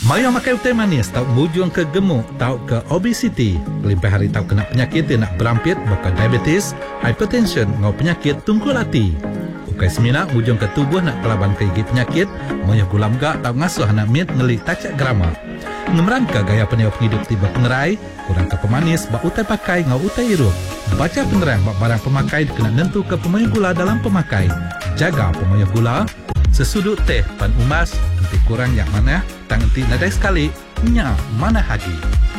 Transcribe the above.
Maya makai teh manis tau mujung ke gemuk, tau ke obesity. Lebih hari tau kena penyakit dia nak berampit, bakal diabetes, hypertension, ngau penyakit tungkul hati. Ukai semina mujung ke tubuh nak kelaban ke gigi penyakit, maya gulam gak tau ngasuh anak mit ngelik tacak grama. Ngemerangka gaya peniup hidup tiba pengerai, kurang ke pemanis, bak utai pakai ngau utai irup. Baca penerang bak barang pemakai kena nentu ke pemayuh gula dalam pemakai. Jaga pemayuh gula, sesudut teh pan umas, nanti kurang yang mana, tang nanti nadai sekali, nya mana hagi.